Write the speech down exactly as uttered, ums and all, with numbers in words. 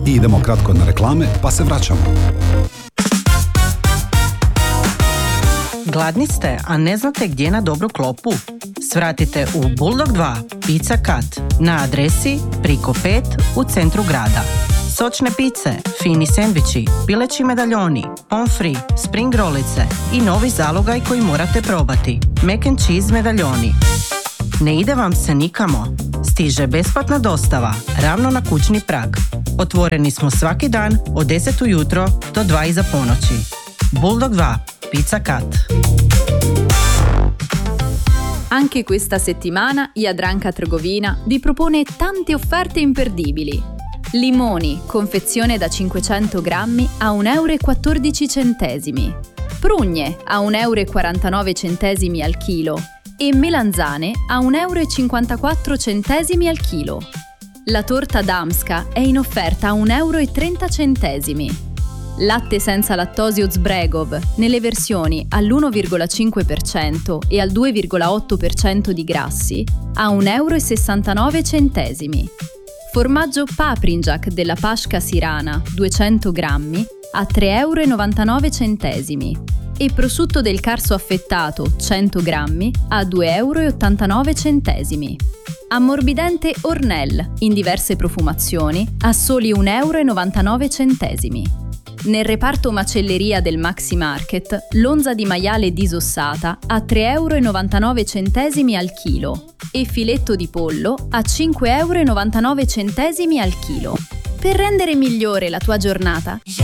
I idemo kratko na reklame, pa se vraćamo. Gladni ste, a ne znate gdje na dobru klopu? Svratite u Bulldog dva Pizza Cut na adresi Priko pet u centru grada. Sočne pice, fini sendviči, pileći medaljoni, pomfri, spring rolice i novi zalogaj koji morate probati, mac and cheese medaljoni. Ne ide vam se nikamo. Stiže besplatna dostava, ravno na kućni prag. Otvoreni smo svaki dan od deset ujutro do dva iza ponoći. Bulldog dva Pizza Cut. Anche questa settimana Jadranka Trgovina vi propone tante offerte imperdibili. Limoni, confezione da cinquecento grammi a un euro e quattordici centesimi. Prugne a un euro e quarantanove centesimi al chilo e melanzane a un euro e cinquantaquattro centesimi al chilo. La torta Damska è in offerta a un euro e trenta centesimi. Latte senza lattosio Zbregov nelle versioni all'uno virgola cinque per cento e al due virgola otto per cento di grassi a un euro e sessantanove centesimi. Formaggio Paprinjak della Pashka Sirana duecento grammi a tre euro e novantanove centesimi e prosciutto del Carso affettato cento grammi a due euro e ottantanove centesimi. Ammorbidente Ornell in diverse profumazioni a soli un euro e novantanove centesimi. Nel reparto macelleria del Maxi Market, l'onza di maiale disossata a tre euro e novantanove centesimi al chilo e filetto di pollo a cinque euro e novantanove centesimi al chilo. Per rendere migliore la tua giornata,